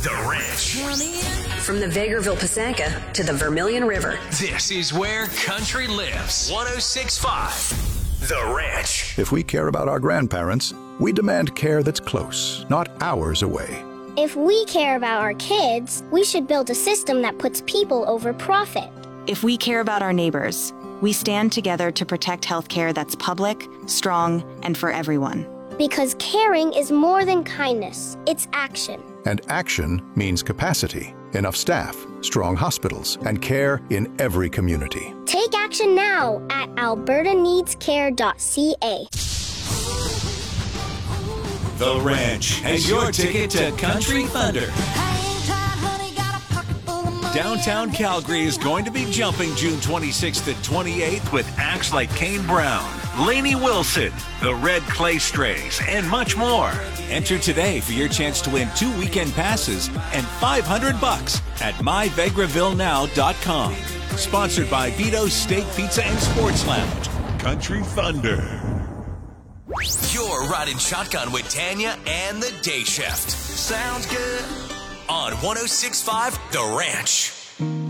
The Ranch. From the Vegreville Pisanka to the Vermilion River. This is where country lives. 106.5 The Ranch. If we care about our grandparents, we demand care that's close, not hours away. If we care about our kids, we should build a system that puts people over profit. If we care about our neighbors, we stand together to protect healthcare that's public, strong, and for everyone. Because caring is more than kindness, it's action. And action means capacity, enough staff, strong hospitals, and care in every community. Take action now at albertaneedscare.ca. The Ranch has your ticket to Country Thunder. Downtown Calgary is going to be jumping June 26th and 28th with acts like Kane Brown, Lainey Wilson, the Red Clay Strays, and much more. Enter today for your chance to win 2 weekend passes and $500 at myvegrevillenow.com. Sponsored by Vito's Steak, Pizza, and Sports Lounge. Country Thunder. You're riding shotgun with Tanya and the Day Shift. Sounds good. On 106.5 The Ranch.